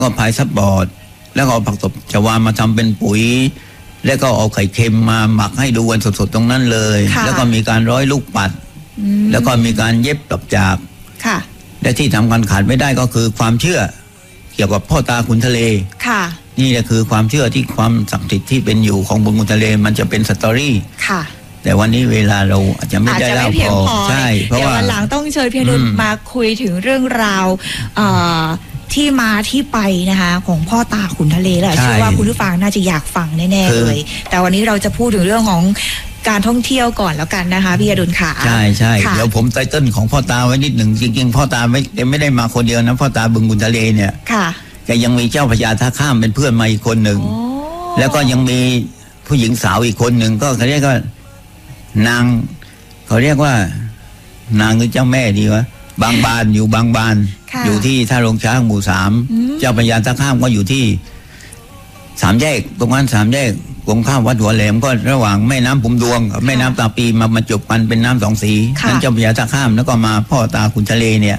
ก็พายซับบอร์ดแล้วก็เอาผักตบชวามาทำเป็นปุ๋ยแล้วก็เอาไข่เค็มมาหมักให้ดูกันสดๆตรงนั้นเลยแล้วก็มีการร้อยลูกปัดแล้วก็มีการเย็บดอกจากและที่ทำกันขาดไม่ได้ก็คือความเชื่อเกี่ยวกับพ่อตาขุนทะเลนี่แหละคือความเชื่อที่ความศักดิ์สิทธิ์ที่เป็นอยู่ของบึงขุนทะเลมันจะเป็นสตอรี่แต่วันนี้เวลาเราอาจจะไม่ได้เล่าพอใช่เพราะว่าวันหลังต้องเชิญพี่ดุลมาคุยถึงเรื่องราวที่มาที่ไปนะคะของพ่อตาขุนทะเลแหละเชื่อว่าคุณผู้ฟังน่าจะอยากฟังแน่ๆเลยแต่วันนี้เราจะพูดถึงเรื่องของการท่องเที่ยวก่อนแล้วกันนะคะพี่อดุลค่ะใช่ใช่เดี๋ยวผมไตเติ้ลของพ่อตาไว้นิดหนึ่งจริงๆพ่อตาไม่ได้มาคนเดียวนะพ่อตาบึงขุนทะเลเนี่ยแกยังมีเจ้าพญาท่าข้ามเป็นเพื่อนมาอีกคนหนึ่งแล้วก็ยังมีผู้หญิงสาวอีกคนหนึ่งก็เขาเรียกว่านางเขาเรียกว่านางหรือเจ้าแม่ดีวะบางบานอยู่บางบานอยู่ที่ท่าโรงช้างหมู่3เจ้าพญาท่าข้ามก็อยู่ที่3 แยกตรงนั้น3 แยกตรงข้ามวัดหัวแหลมก็ระหว่างแม่น้ำปุ่มดวงกับแม่น้ำตาปีมาจบกันเป็นน้ำ2 สีนั่นเจ้าพญาท่าข้ามแล้วก็มาพ่อตาขุนทะเลเนี่ย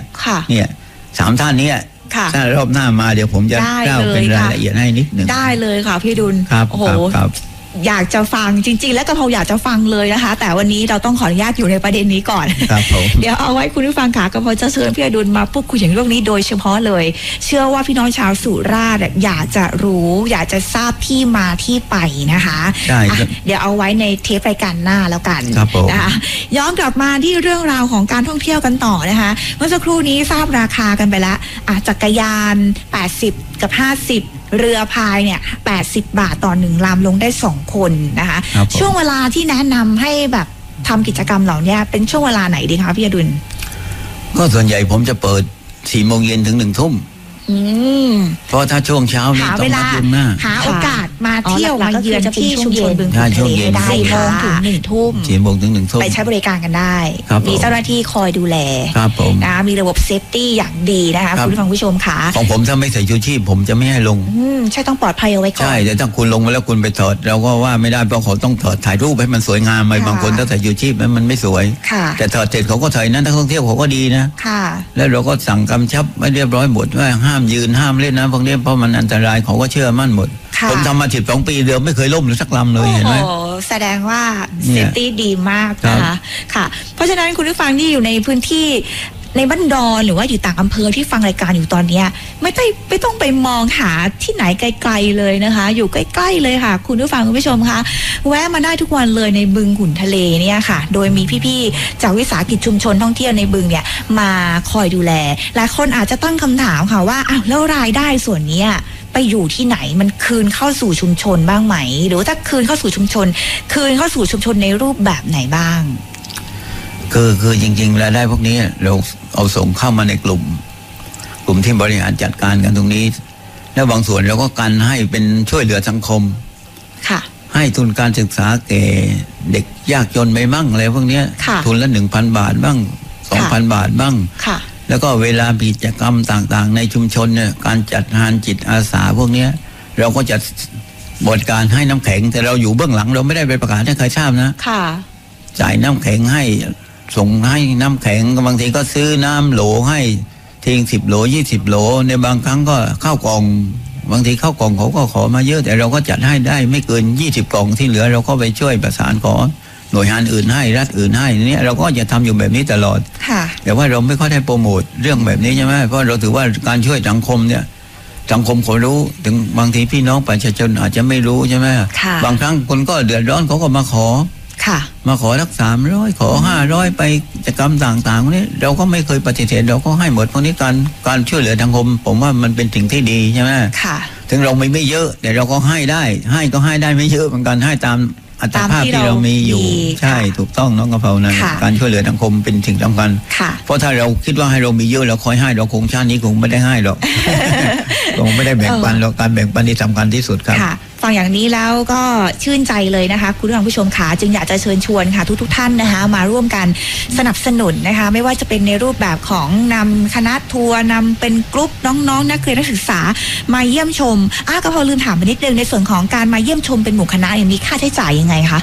3 ท่านนี้ถ้ารอบหน้ามาเดี๋ยวผมจะเล่าเป็นรายละเอียดให้นิดหนึ่งได้เลยค่ะพี่ดุลโอ้โหอยากจะฟังจริงๆแล้วก็เราอยากจะฟังเลยนะคะแต่วันนี้เราต้องขออนุญาตอยู่ในประเด็นนี้ก่อนเดี๋ยวเอาไว้คุณผู้ฟังค่ะก็พอจะเชิญพี่อดุลมาพูดคุยถึงเรื่องนี้โดยเฉพาะเลยเชื่อว่าพี่น้องชาวสุราษฎร์อยากจะรู้อยากจะทราบที่มาที่ไปนะคะเดี๋ยวเอาไว้ในเทปรายการหน้าแล้วกันนะคะย้อนกลับมาที่เรื่องราวของการท่องเที่ยวกันต่อนะคะเมื่อสักครู่นี้ทราบราคากันไปแล้วจักรยาน80 กับ 50เรือพายเนี่ย80 บาทต่อ1 ลำลงได้2 คนนะคะช่วงเวลาที่แนะนำให้แบบทำกิจกรรมเหล่านี้เป็นช่วงเวลาไหนดีคะพี่อดุลก็ส่วนใหญ่ผมจะเปิด4 โมงเย็นถึง1 ทุ่มเพราะถ้าช่วงเช้านี่ต้องนัดล่วงหน้าหาโอกาสมาเที่ยวมาเยือนที่ชุมชนบึงขุนทะเลได้4 โมงถึง1 ทุ่ม4 โมงถึง1 ทุ่มไปใช้บริการกันได้มีเจ้าหน้าที่คอยดูแลนะมีระบบเซฟตี้อย่างดีนะคะคุณผู้ชมค่ะของผมถ้าไม่ใส่ชูชีพผมจะไม่ให้ลงใช่ต้องปลอดภัยเอาไว้ก่อนใช่แต่ถ้าคุณลงมาแล้วคุณไปถอดเราก็ว่าไม่ได้เพราะเขาต้องถอดถ่ายรูปให้มันสวยงามบางคนถ้าใส่ชูชีพมันไม่สวยแต่ถอดเสร็จเขาก็ถ่ายนั้นนักท่องเที่ยวเขาก็ดีนะแล้วเราก็สั่งกำชับไม่เรียบร้อยหมดว่าห้ามยืนห้ามเล่นนะพวกนี้เพราะมันอันตรายเขาก็เชื่อมั่นหมดผมทำมา12 ปีเดียวไม่เคยล่มเลยสักลำเลยเห็นไหมแสดงว่าเซฟตี้ดีมากนะคะค่ะเพราะฉะนั้นคุณผู้ฟังที่อยู่ในพื้นที่ในบ้านดอนหรือว่าอยู่ต่างอำเภอที่ฟังรายการอยู่ตอนนี้ไม่ต้องไปมองหาที่ไหนไกลๆเลยนะคะอยู่ใกล้ๆเลยค่ะคุณผู้ฟังคุณผู้ชมคะแวะมาได้ทุกวันเลยในบึงขุนทะเลเนี่ยค่ะโดยมีพี่ๆจากวิสาหกิจชุมชนท่องเที่ยวในบึงเนี่ยมาคอยดูแลหลายคนอาจจะตั้งคำถามค่ะว่าอ้าวแล้วรายได้ส่วนนี้ไปอยู่ที่ไหนมันคืนเข้าสู่ชุมชนบ้างไหมหรือถ้าคืนเข้าสู่ชุมชนคืนเข้าสู่ชุมชนในรูปแบบไหนบ้างคือจริงๆรายได้พวกนี้เราเอาส่งเข้ามาในกลุ่มที่บริหารจัดการกันตรงนี้แล้วบางส่วนเราก็กันให้เป็นช่วยเหลือสังคมค่ะให้ทุนการศึกษาแก่เด็กยากจนไม่มั่งอะไรพวกนี้ทุนละ 1,000 บาทบ้าง 2,000 บาทบ้างค่ะแล้วก็เวลากิจกรรมต่างๆในชุมชนเนี่ยการจัดงานจิตอาสาพวกนี้เราก็จะบริการให้น้ำแข็งแต่เราอยู่เบื้องหลังเราไม่ได้ไปประกาศให้ใครทราบนะค่ะจ่ายน้ำแข็งให้ส่งให้น้ำแข็งบางทีก็ซื้อน้ำโหลให้ทิ้ง10 โหล20 โหลในบางครั้งก็ข้าวกล่องบางทีข้าวกล่องเขาก็ขอมาเยอะแต่เราก็จัดให้ได้ไม่เกิน20 กล่องที่เหลือเราก็ไปช่วยประสานขอหน่วยงานอื่นให้รัฐอื่นให้เนี่ยเราก็จะทำอยู่แบบนี้ตลอดแต่ว่าเราไม่ค่อยได้โปรโมทเรื่องแบบนี้ใช่ไหมเพราะเราถือว่าการช่วยสังคมเนี่ยสังคมเขารู้ถึงบางทีพี่น้องประชาชนอาจจะไม่รู้ใช่ไหมบางครั้งคนก็เดือดร้อนเขาก็มาขอมาขอสัก300ขอ500ไปกิจกรรมต่างๆนี้เราก็ไม่เคยปฏิเสธเราก็ให้หมดเพราะนี้การช่วยเหลือสังคมผมว่ามันเป็นสิ่งที่ดีใช่ไหมถึงเราไม่เยอะแต่เราก็ให้ได้ก็ให้ได้ไม่เยอะเหมือนกันให้ตามอัตภาพที่เรามีอยู่ใช่ถูกต้องน้องกระเพรานั้นการช่วยเหลือสังคมเป็นสิ่งสำคัญเพราะถ้าเราคิดว่าให้เรามีเยอะเราคอยให้เราคงชาตินี้คงไม่ได้ให้หรอกคงไม่ได้แบ่งปันหรอกการแบ่งปันที่สำคัญที่สุดครับฟังอย่างนี้แล้วก็ชื่นใจเลยนะคะคุณผู้ชมขาจึงอยากจะเชิญชวนค่ะทุกท่านนะคะมาร่วมกันสนับสนุนนะคะไม่ว่าจะเป็นในรูปแบบของนำคณะทัวร์นำเป็นกลุ่มน้องๆนักเรียนนักศึกษามาเยี่ยมชมกระเพราลืมถามไปนิดนึงในส่วนของการมาเยี่ยมชมเป็นหมู่คณะมีค่าใช้จ่ายยังไงคะ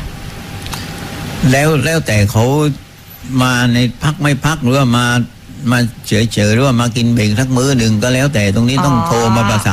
แล้วแต่เขามาในพักไม่พักหรือว่ามาเฉยๆหรือว่ามากินเบรกสักมื้อหนึ่งก็แล้วแต่ตรงนี้ต้องโทรมาประสาน